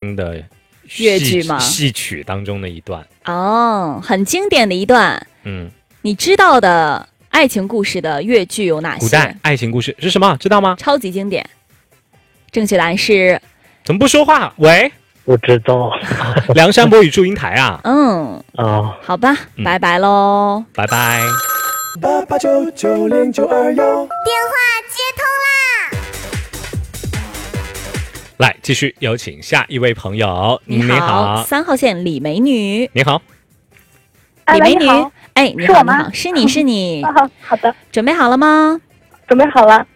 听的粤剧吗？ 戏曲当中的一段。 哦，很经典的一段。你知道的爱情故事的粤剧有哪些？ 古代爱情故事是什么？知道吗？ 超级经典。正确答案是…… 怎么不说话？喂， 不知道。 梁山伯与祝英台啊。 好吧，拜拜喽， 拜拜。 88990921， 电话接通啦！ 来，继续有请下一位朋友。 你好，3号线李美女。 你好， 李美女。哎，你好， 你好， 是你。 好的， 准备好了吗？ 准备好了。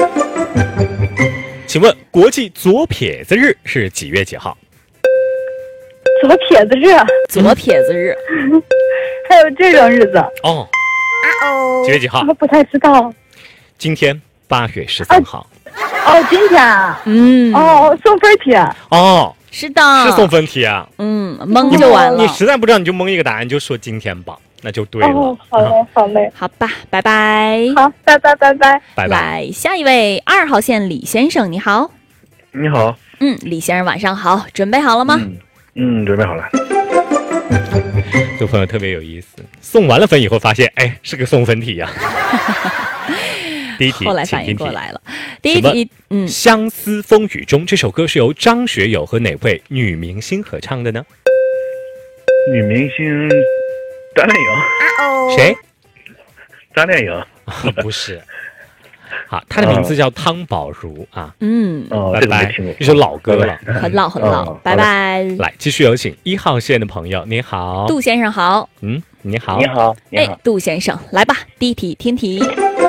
请问国际左撇子日是几月几号？ 左撇子日。 左撇子日。 还有这种日子？ 哦。几月几号？ 我不太知道。 今天8月13号。 今天啊。送分题。 是的， 是送分题啊。 蒙就完了。 你实在不知道，你就蒙一个答案，就说今天吧，那就对了。 好嘞，好嘞。 好吧，拜拜。 好，拜拜，拜拜， 拜拜。 来，下一位2号线李先生，你好。 你好。 李先生晚上好，准备好了吗？ 准备好了。 这朋友特别有意思，送完了分以后发现，哎，是个送分题呀。第一题， 后来反应过来了。第一题， 相思风雨中这首歌是由张学友和哪位女明星合唱的呢？ 女明星张靓颖。 谁？ 张靓颖。 不是。好，她的名字叫汤宝如啊。 拜拜。 这首老歌了， 很老很老。拜拜。 来，继续有请1号线的朋友，你好， 杜先生好。 你好， 你好。 杜先生，来吧，第一题，听题。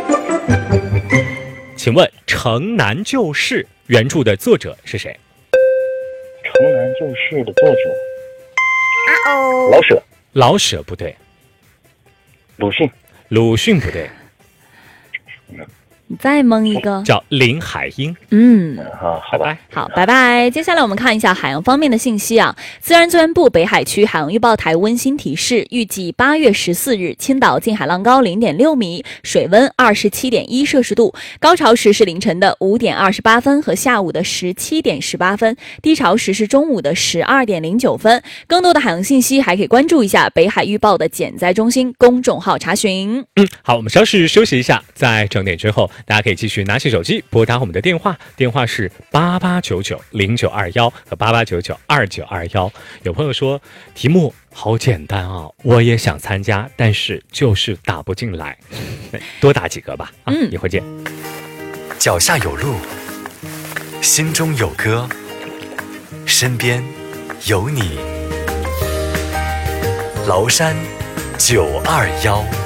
请问《城南旧事》原著的作者是谁？ 城南旧事的作者。老舍。 老舍不对。 鲁迅。 鲁迅不对。 你再蒙一个， 叫林海音。 好吧， 好，拜拜。接下来我们看一下海洋方面的信息啊。自然资源部北海区海洋预报台温馨提示：预计8月14日，青岛近海浪高0.6米，水温27.1摄氏度，高潮时是凌晨的5点28分和下午的17点18分，低潮时是中午的12点09分。更多的海洋信息还可以关注一下北海预报的减灾中心公众号查询。 好，我们稍事休息一下，在整点之后。大家可以继续拿起手机拨打我们的电话，电话是88990921和88992921。有朋友说题目好简单啊，我也想参加，但是就是打不进来，多打几个吧。一会儿见。 脚下有路，心中有歌，身边有你。崂山921。